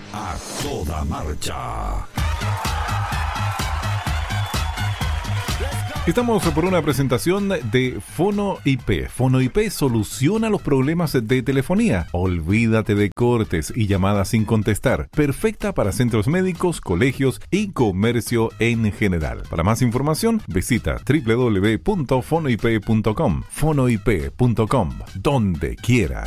a toda marcha. Estamos por una presentación de Fono IP. Fono IP soluciona los problemas de telefonía. Olvídate de cortes y llamadas sin contestar. Perfecta para centros médicos, colegios y comercio en general. Para más información, visita www.fonoip.com. Fonoip.com, donde quiera.